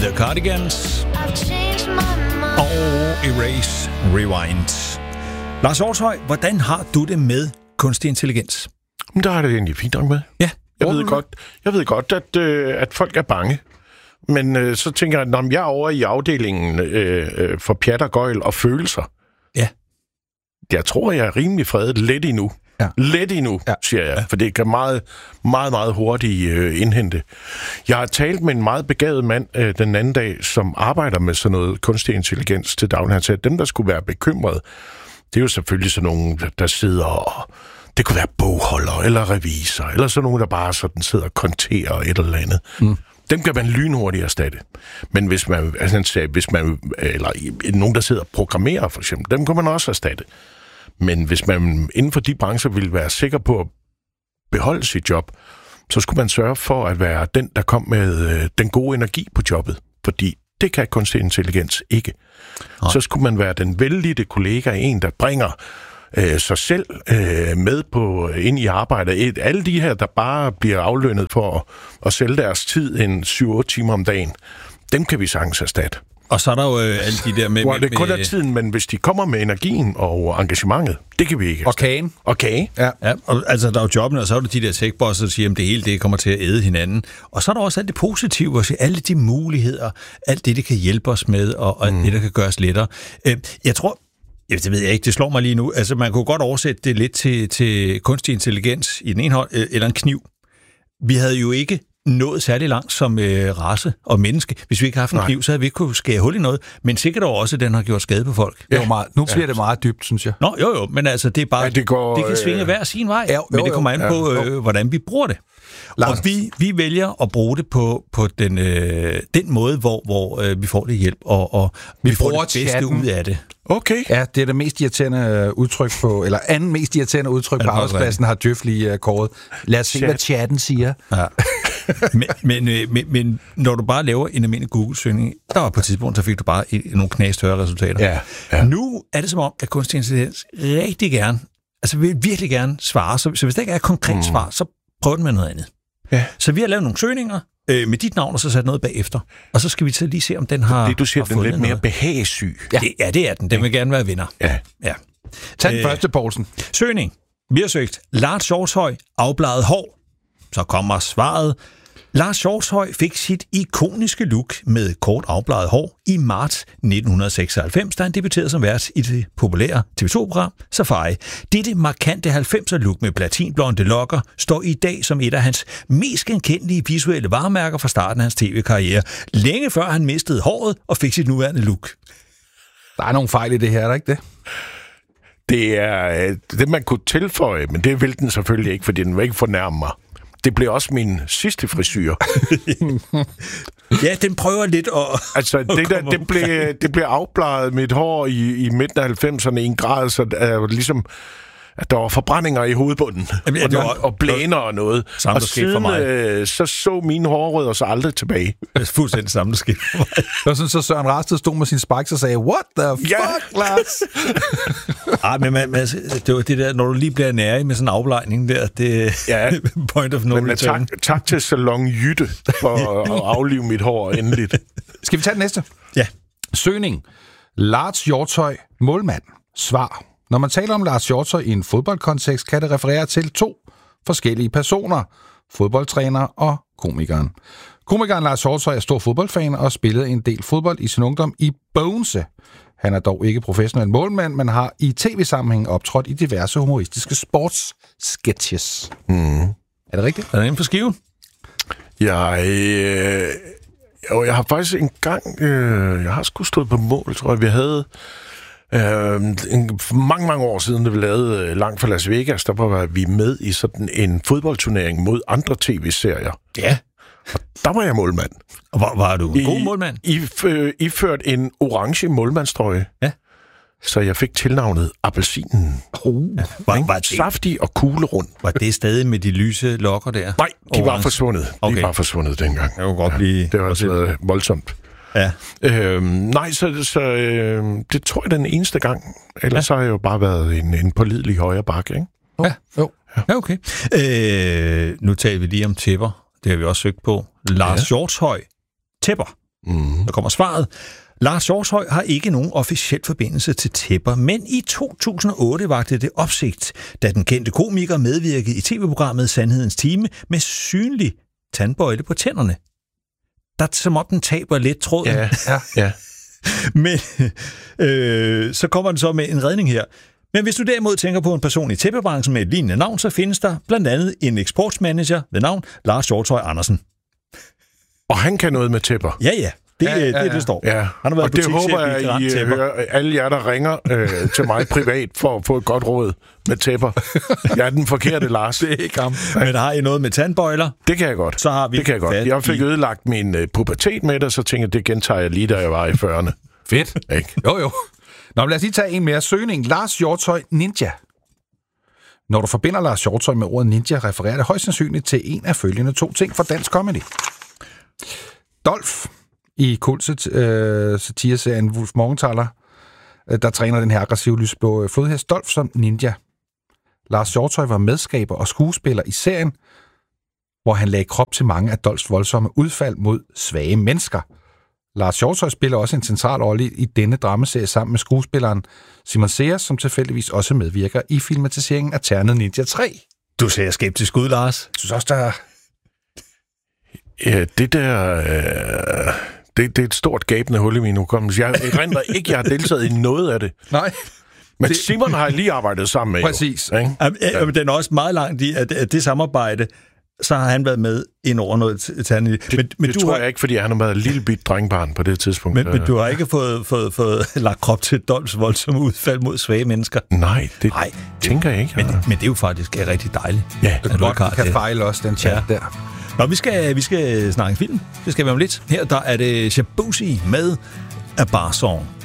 The Cardigans og Erase Rewind. Lars Hjortshøj, hvordan har du det med kunstig intelligens? Der er det egentlig fint nok med. Ja. Jeg ved godt at folk er bange. Men så tænker jeg, at jeg er over i afdelingen for pjat og gøjl og følelser. Ja. Jeg tror, jeg er rimelig fredet lidt endnu. Ja. Lidt endnu, siger jeg. For det kan meget, meget, meget hurtigt indhente. Jeg har talt med en meget begavet mand den anden dag, som arbejder med sådan noget kunstig intelligens til daglig. Han sagde, at dem, der skulle være bekymrede, det er jo selvfølgelig sådan nogle, der sidder og... Det kunne være bogholder eller revisor, eller sådan nogen, der bare sådan sidder og konterer et eller andet. Mm. Dem kan man lynhurtigt erstatte. Men hvis man, eller nogen, der sidder og programmerer for eksempel, dem kan man også erstatte. Men hvis man inden for de brancher ville være sikker på at beholde sit job, så skulle man sørge for at være den, der kom med den gode energi på jobbet. Fordi det kan kunstig intelligens ikke. Så skulle man være den vældige kollega, en, der bringer sig selv med på ind i arbejdet. Alle de her, der bare bliver aflønnet for at sælge deres tid en 7-8 timer om dagen, dem kan vi sagtens erstatte. Og så er der jo alle de der med... det er kun af tiden, men hvis de kommer med energien og engagementet, det kan vi ikke erstatte. Og kage. Ja, og altså der er jo jobbene, og så er der de der tech-bosser, der siger, at det hele det kommer til at æde hinanden. Og så er der også alt det positive, at alle de muligheder, alt det kan hjælpe os med, og alt det, der kan gøres lettere. Jeg tror... Det ved jeg ikke, det slår mig lige nu. Altså, man kunne godt oversætte det lidt til kunstig intelligens i den ene hånd, eller en kniv. Vi havde jo ikke nået særlig langt som race og menneske. Hvis vi ikke havde haft en kniv, så havde vi ikke kunne skære hul i noget. Men sikkert også, at den har gjort skade på folk. Ja. Nu bliver det meget dybt, synes jeg. Nå, jo, men altså, det er bare... det kan svinge hver sin vej. Men det kommer an på, hvordan vi bruger det. Og vi vælger at bruge det på den måde, hvor vi får det hjælp, og vi får det bedste chatten ud af det. Okay. Ja, det er det mest irriterende udtryk på, eller anden mest irriterende udtryk på arbejdspladsen, har Djøf lige kåret. Lad os se, hvad chatten siger. Ja. men når du bare laver en almindelig Google-søgning, der var på et tidspunkt, så fik du bare nogle knastørre resultater. Ja. Nu er det som om, at kunstig intelligens rigtig gerne, altså vil virkelig gerne svare, så hvis der ikke er et konkret svar, så prøv den med noget andet. Ja. Så vi har lavet nogle søgninger med dit navn, og så sat noget bagefter. Og så skal vi til lige se, om den har det, du siger, har den lidt mere behagesyg. Ja, det er den. Den vil gerne være vinder. Ja. Tag den første, Poulsen. Søgning. Vi har søgt Lars Hjortshøj, afbladet hår. Så kommer svaret. Lars Hjortshøj fik sit ikoniske look med kort afbladet hår i marts 1996, da han debuterede som vært i det populære TV2-program Safari. Dette markante 90'er-look med platinblonde lokker står i dag som et af hans mest genkendelige visuelle varemærker fra starten af hans tv-karriere, længe før han mistede håret og fik sit nuværende look. Der er nogle fejl i det her, er der ikke det? Det er det, man kunne tilføje, men det vil den selvfølgelig ikke, fordi den vil ikke fornærme mig. Det blev også min sidste frisyr. Ja, den prøver lidt at... Altså, det blev afbladet mit hår i midten af 90'erne i en grad, så ligesom... at der var forbrændinger i hovedbunden, og blæner og noget. Og siden så mine hårrødder så aldrig tilbage. Det er fuldstændig samme, der skete for mig. Det var sådan, så Søren Rasted stod med sin spikes og sagde, what the fuck, Lars? Men det var det der, når du lige bliver nærig med sådan en aflejning der, det er point of no return. Tak til Salon Jytte for at aflive mit hår endeligt. Skal vi tage det næste? Ja. Søgning. Lars Hjortshøj, målmand. Svar. Når man taler om Lars Hjortshøj i en fodboldkontekst, kan det referere til 2 forskellige personer. Fodboldtræner og komikeren. Komikeren Lars Hjortshøj er stor fodboldfan og spillede en del fodbold i sin ungdom i Bogense. Han er dog ikke professionel målmand, men har i tv-sammenhæng optrådt i diverse humoristiske sportssketches. Er det rigtigt? Er det inden for skiven? Jeg har faktisk engang... jeg har sgu stået på mål, tror jeg. Vi havde... mange år siden, da vi lavede Langt fra Las Vegas, der var vi med i sådan en fodboldturnering mod andre tv-serier. Ja. Og der var jeg målmand. Og var du en god målmand? Iført en orange målmandstrøje. Ja. Så jeg fik tilnavnet Appelsinen. Var saftig og kuglerund. Var det stadig med de lyse lokker der? Nej, de var forsvundet. Okay. De var forsvundet dengang. Det var godt blive... Det var altså voldsomt. Ja. Det tror jeg den eneste gang. Ellers så har jeg jo bare været en pålidelig højre bakke, ikke? Ja, okay. Nu taler vi lige om tæpper. Det har vi også søgt på. Lars Hjortshøj. Tæpper. Så kommer svaret. Lars Hjortshøj har ikke nogen officiel forbindelse til tæpper, men i 2008 vakte det opsigt, da den kendte komiker medvirkede i tv-programmet Sandhedens Time med synlig tandbøjle på tænderne. Der er som om den taber lidt tråden. Ja. Men så kommer den så med en redning her. Men hvis du derimod tænker på en person i tæppebranchen med et lignende navn, så findes der blandt andet en eksportmanager ved navn Lars Hjortshøj Andersen. Og han kan noget med tæpper. Ja. Det står. Ja. Han har været og det håber jeg, I hører alle jer, der ringer til mig privat for at få et godt råd med tæpper. Jeg er den forkerte, Lars. Det er ikke ham. Men har I noget med tandbøjler? Det kan jeg godt. Så har vi det kan jeg godt. Jeg fik ødelagt min pubertet med det, så tænkte jeg, det gentager jeg lige, da jeg var i 40'erne. Fedt. Ikke? Jo. Nå, lad os lige tage en mere. Søgning. Lars Hjortshøj Ninja. Når du forbinder Lars Hjortshøj med ordet ninja, refererer det højst sandsynligt til en af følgende 2 ting fra dansk comedy. Dolph i satireserien Wolf Morgenthaler, der træner den her aggressive lysblå flodhest Dolph som ninja. Lars Hjortshøj var medskaber og skuespiller i serien, hvor han lagde krop til mange af Dolphs voldsomme udfald mod svage mennesker. Lars Hjortshøj spiller også en central rolle i denne dramaserie sammen med skuespilleren Simon Sears, som tilfældigvis også medvirker i filmatiseringen af Ternet Ninja 3. Du ser skeptisk ud, Lars. Jeg synes også, der er... Ja, det der... Det er et stort gabende hul i min hukommelse. Jeg erindrer ikke, jeg har deltaget i noget af det. Nej. Men Simon har jeg lige arbejdet sammen med. Præcis. Jo, ja. Men den er også meget langt i, at det samarbejde, så har han været med ind over noget Ternet. Men det tror jeg ikke, fordi han har været et lille bit drengbarn på det tidspunkt. Men du har ikke fået lagt krop til Dolphs voldsomme udfald mod svage mennesker? Nej, det tænker jeg ikke. Men det er jo faktisk rigtig dejligt. Ja, du kan fejle også den chat der. Nå, vi skal snakke film. Det skal vi om lidt. Her der er det Shabuzi med A Bar Song.